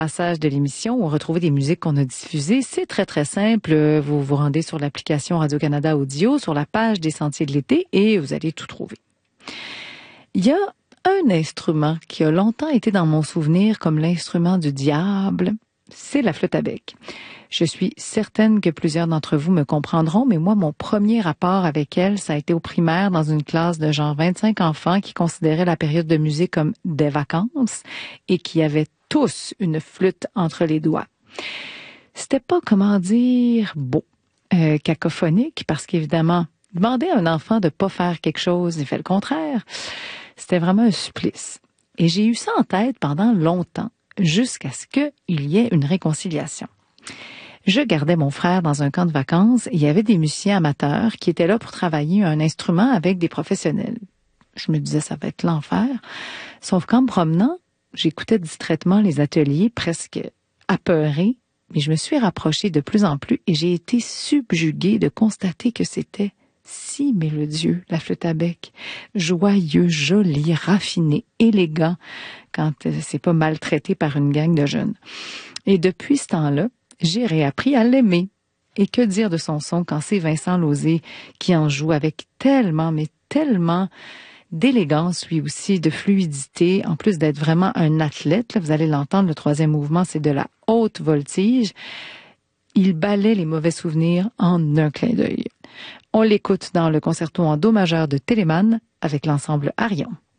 Passage de l'émission où on retrouve des musiques qu'on a diffusées. C'est très, très simple. Vous vous rendez sur l'application Radio-Canada Audio, sur la page des Sentiers de l'été et vous allez tout trouver. Il y a un instrument qui a longtemps été dans mon souvenir comme l'instrument du diable. C'est la flûte à bec. Je suis certaine que plusieurs d'entre vous me comprendront, mais moi, mon premier rapport avec elle, ça a été au primaire dans une classe de genre 25 enfants qui considéraient la période de musique comme des vacances et qui avaient tous une flûte entre les doigts. C'était pas, comment dire, beau, cacophonique, parce qu'évidemment, demander à un enfant de pas faire quelque chose, il fait le contraire. C'était vraiment un supplice. Et j'ai eu ça en tête pendant longtemps, jusqu'à ce qu'il y ait une réconciliation. Je gardais mon frère dans un camp de vacances et il y avait des musiciens amateurs qui étaient là pour travailler un instrument avec des professionnels. Je me disais, ça va être l'enfer. Sauf qu'en me promenant, j'écoutais distraitement les ateliers, presque apeurée, mais je me suis rapprochée de plus en plus et j'ai été subjuguée de constater que c'était si mélodieux, la flûte à bec. Joyeux, joli, raffiné, élégant, quand c'est pas maltraité par une gang de jeunes. Et depuis ce temps-là, j'ai réappris à l'aimer. Et que dire de son son quand c'est Vincent Lozé qui en joue avec tellement, mais tellement d'élégance, lui aussi, de fluidité, en plus d'être vraiment un athlète. Là, vous allez l'entendre, le troisième mouvement, c'est de la haute voltige. Il balaie les mauvais souvenirs en un clin d'œil. On l'écoute dans le concerto en do majeur de Telemann avec l'ensemble Arion.